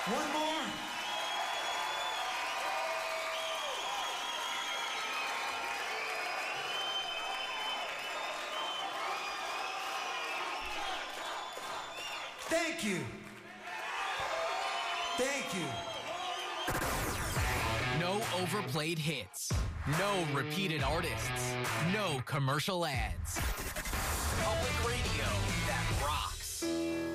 One more. Thank you. Thank you. No overplayed hits. No repeated artists. No commercial ads. Public radio that rocks.